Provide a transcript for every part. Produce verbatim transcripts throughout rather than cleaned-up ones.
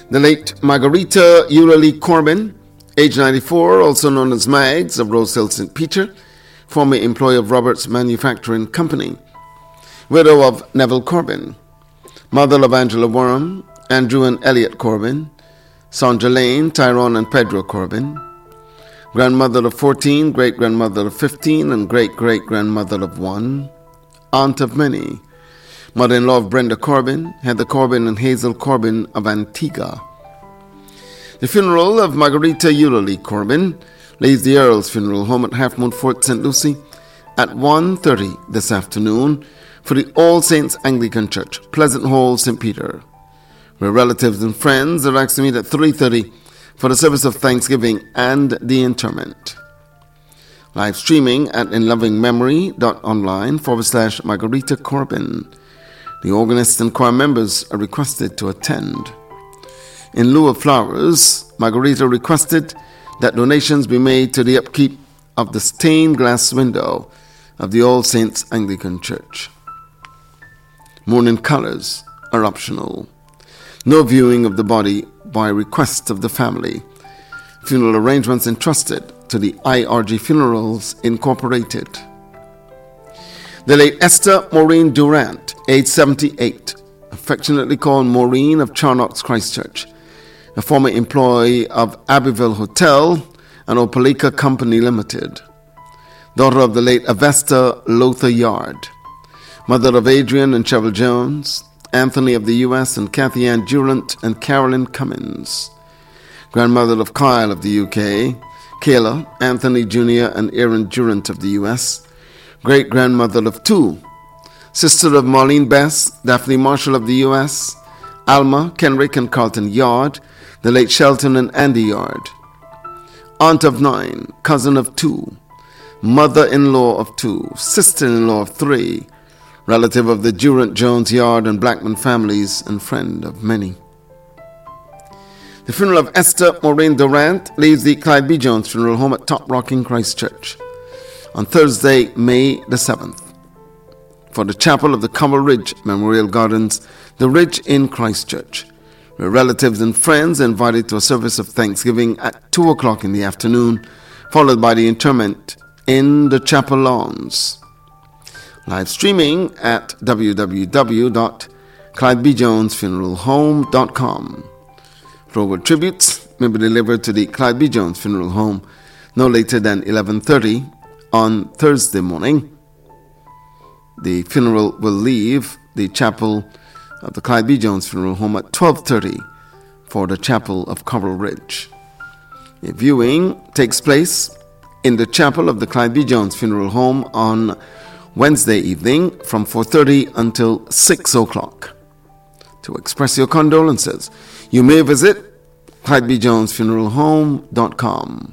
The late Margarita Eulalie Corbin, age ninety-four, also known as Mags of Rose Hill, Saint Peter, former employee of Roberts Manufacturing Company. Widow of Neville Corbin. Mother of Angela Warham, Andrew and Elliot Corbin, Sandra Lane, Tyrone and Pedro Corbin. Grandmother of fourteen, great-grandmother of fifteen, and great-great-grandmother of one. Aunt of many. Mother-in-law of Brenda Corbin, Heather Corbin and Hazel Corbin of Antigua. The funeral of Margarita Eulalie Corbin leaves the Earl's Funeral Home at Half Moon Fort, Saint Lucie, at one thirty this afternoon for the All Saints Anglican Church, Pleasant Hall, Saint Peter, where relatives and friends are asked to meet at three thirty for the service of Thanksgiving and the interment. Live streaming at inlovingmemory.online forward slash Margarita Corbin. The organist and choir members are requested to attend. In lieu of flowers, Margarita requested that donations be made to the upkeep of the stained glass window of the All Saints Anglican Church. Mourning colors are optional. No viewing of the body by request of the family. Funeral arrangements entrusted to the I R G Funerals Incorporated. The late Esther Maureen Durant, age seventy-eight, affectionately called Maureen of Charnock's Christchurch, a former employee of Abbeville Hotel and Opelika Company Limited. Daughter of the late Avesta Lothar Yard. Mother of Adrian and Cheryl Jones, Anthony of the U S and Kathy Ann Durant and Carolyn Cummins. Grandmother of Kyle of the U K, Kayla, Anthony Junior and Aaron Durant of the U S. Great-grandmother of two. Sister of Marlene Bess, Daphne Marshall of the U S, Alma, Kenrick and Carlton Yard, the late Shelton and Andy Yard. Aunt of nine, cousin of two, mother-in-law of two, sister-in-law of three, relative of the Durant, Jones, Yard and Blackman families, and friend of many. The funeral of Esther Maureen Durant leaves the Clyde B. Jones Funeral Home at Top Rock in Christchurch on Thursday, May the seventh. For the chapel of the Cumber Ridge Memorial Gardens, the Ridge in Christchurch, where relatives and friends are invited to a service of Thanksgiving at two o'clock in the afternoon, followed by the interment in the chapel lawns. Live streaming at w w w dot clyde b jones funeral home dot com. Forward tributes may be delivered to the Clyde B. Jones Funeral Home no later than eleven thirty on Thursday morning. The funeral will leave the chapel of the Clyde B. Jones Funeral Home at twelve thirty for the chapel of Coral Ridge. A viewing takes place in the chapel of the Clyde B. Jones Funeral Home on Wednesday evening from four thirty until six o'clock. To express your condolences, you may visit clyde b jones funeral home dot com.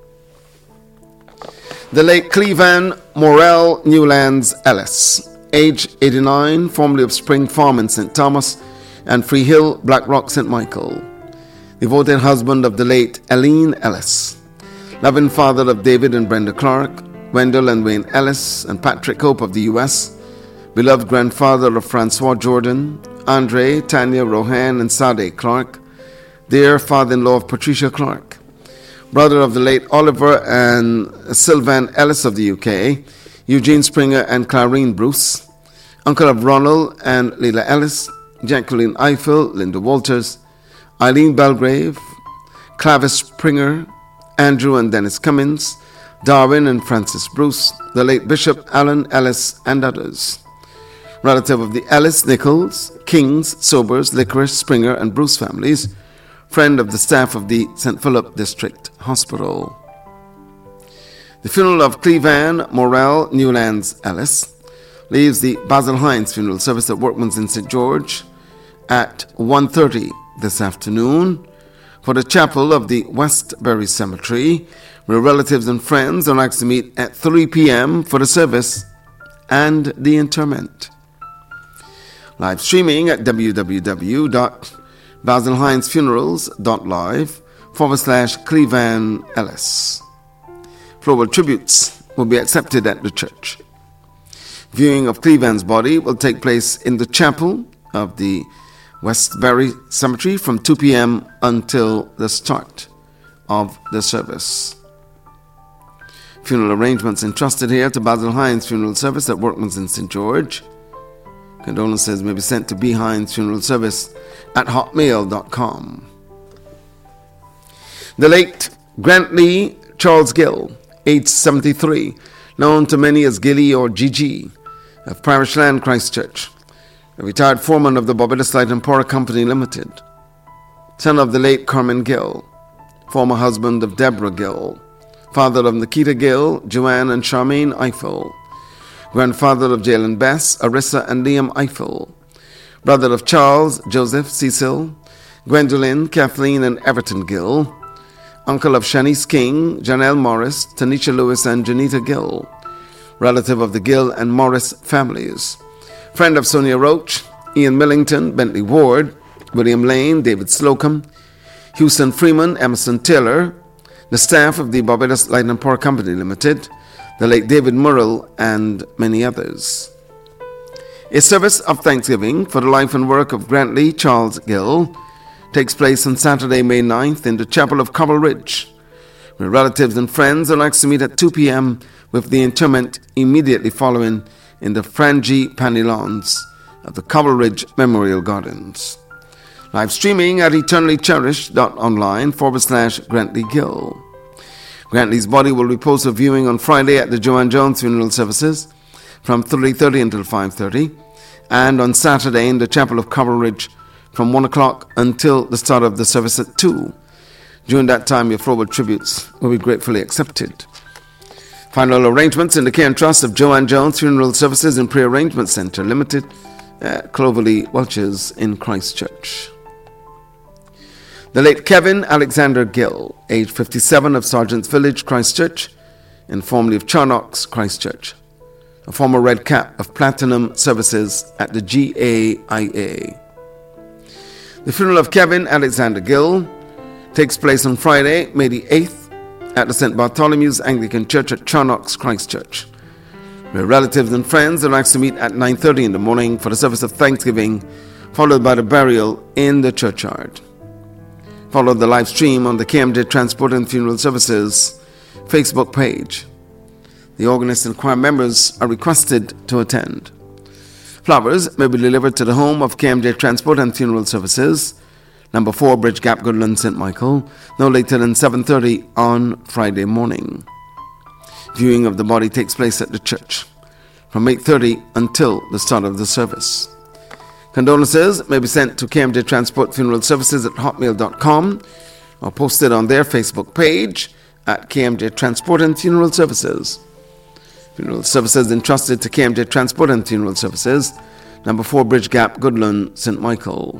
The late Clevan Morel Newlands Ellis, age eighty-nine, formerly of Spring Farm in Saint Thomas and Free Hill, Blackrock, Saint Michael. Devoted husband of the late Eileen Ellis. Loving father of David and Brenda Clark, Wendell and Wayne Ellis, and Patrick Hope of the U S. Beloved grandfather of Francois Jordan, Andre, Tanya, Rohan, and Sade Clark. Dear father-in-law of Patricia Clark. Brother of the late Oliver and Sylvan Ellis of the U K, Eugene Springer and Clarine Bruce. Uncle of Ronald and Leila Ellis, Jacqueline Eiffel, Linda Walters, Eileen Belgrave, Clavis Springer, Andrew and Dennis Cummins, Darwin and Francis Bruce, the late Bishop Alan Ellis, and others. Relative of the Ellis, Nichols, Kings, Sobers, Licorice, Springer, and Bruce families. Friend of the staff of the Saint Philip District Hospital. The funeral of Clevan Morel Newlands Ellis leaves the Basil Hines funeral service at Workman's in Saint George at one thirty this afternoon for the chapel of the Westbury Cemetery, where relatives and friends are asked to meet at three p.m. for the service and the interment. Live streaming at w w w dot basil hines funerals dot live forward slash Clevan Ellis. Floral tributes will be accepted at the church. Viewing of Clevan's body will take place in the chapel of the Westbury Cemetery from two p.m. until the start of the service. Funeral arrangements entrusted here to Basil Hines Funeral Service at Workman's in Saint George. Condolences may be sent to B. Hines Funeral Service at hotmail dot com. The late Grantley Charles Gill, age seventy-three, known to many as Gilly or Gigi, of Parish Land, Christchurch, a retired foreman of the Barbados Light and Power Company Limited, son of the late Carmen Gill, former husband of Deborah Gill, father of Nikita Gill, Joanne and Charmaine Eiffel, grandfather of Jalen Bess, Arissa and Liam Eiffel, brother of Charles, Joseph, Cecil, Gwendolyn, Kathleen and Everton Gill, uncle of Shanice King, Janelle Morris, Tanisha Lewis and Janita Gill, relative of the Gill and Morris families, friend of Sonia Roach, Ian Millington, Bentley Ward, William Lane, David Slocum, Houston Freeman, Emerson Taylor, the staff of the Barbados Light and Power Company Limited, the late David Murrell, and many others. A service of thanksgiving for the life and work of Grantley Charles Gill takes place on Saturday, May ninth in the Chapel of Cobble Ridge, where relatives and friends are likely to meet at two p.m. with the interment immediately following in the Frangipani lawns of the Cobble Ridge Memorial Gardens. Live streaming at eternallycherished.online forward slash Grantley Gill. Grantley's body will repose for viewing on Friday at the Joanne Jones Funeral Services from three thirty until five thirty, and on Saturday in the Chapel of Cobble Ridge from one o'clock until the start of the service at two. During that time, your forward tributes will be gratefully accepted. Final arrangements in the care and trust of Joanne Jones Funeral Services and Pre-Arrangement Centre Limited at Cloverley Welches in Christchurch. The late Kevin Alexander Gill, age fifty-seven, of Sergeant's Village, Christchurch, and formerly of Charnock's, Christchurch, a former Red Cap of Platinum Services at the G A I A. The funeral of Kevin Alexander Gill takes place on Friday, May the eighth, at the Saint Bartholomew's Anglican Church at Charnock's, Christchurch, where relatives and friends are asked to meet at nine thirty in the morning for the service of thanksgiving, followed by the burial in the churchyard. Follow the live stream on the K M J Transport and Funeral Services Facebook page. The organist and choir members are requested to attend. Flowers may be delivered to the home of K M J Transport and Funeral Services, number four, Bridge Gap, Goodland, Saint Michael, no later than seven thirty on Friday morning. Viewing of the body takes place at the church from eight thirty until the start of the service. Condolences may be sent to K M J Transport Funeral Services at hotmail dot com or posted on their Facebook page at K M J Transport and Funeral Services. Funeral services entrusted to K M J Transport and Funeral Services, number four, Bridge Gap, Goodland, Saint Michael.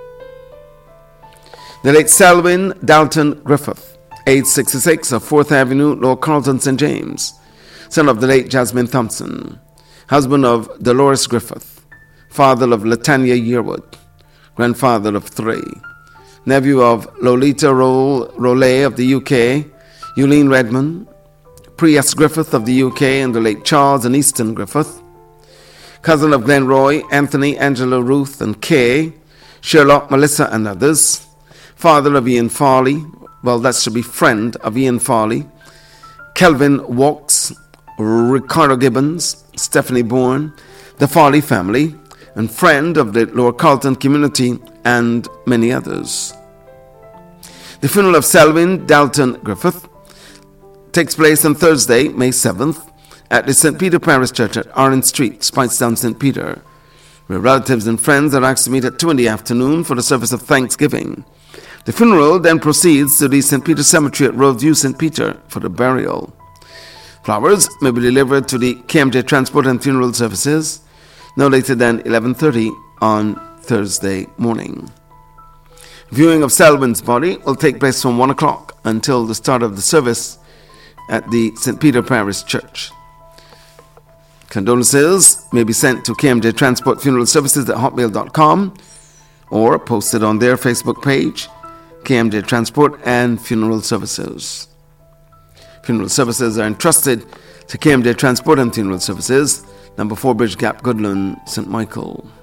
The late Selwyn Dalton Griffith, age sixty-six, of fourth Avenue, Lower Carlton, Saint James, son of the late Jasmine Thompson, husband of Dolores Griffith, father of Latanya Yearwood, grandfather of three, nephew of Lolita Rollet of the U K, Eugene Redmond, Prius Griffith of the U K, and the late Charles and Easton Griffith, cousin of Glenn Roy, Anthony, Angela, Ruth, and Kay, Sherlock, Melissa, and others, father of Ian Farley, well, that should be friend of Ian Farley, Kelvin Walks, Ricardo Gibbons, Stephanie Bourne, the Farley family, and friend of the Lower Carlton community, and many others. The funeral of Selwyn Dalton Griffith takes place on Thursday, May seventh, at the Saint Peter Parish Church at Orange Street, Spicetown, Saint Peter, where relatives and friends are asked to meet at two in the afternoon for the service of thanksgiving. The funeral then proceeds to the Saint Peter Cemetery at Roadview, Saint Peter, for the burial. Flowers may be delivered to the K M J Transport and Funeral Services no later than eleven thirty on Thursday morning. Viewing of Selwyn's body will take place from one o'clock until the start of the service at the Saint Peter Parish Church. Condolences may be sent to K M J Transport Funeral Services at hotmail dot com or posted on their Facebook page, K M J Transport and Funeral Services. Funeral services are entrusted to K M J Transport and Funeral Services, number four, Bridge Gap, Goodland, Saint Michael.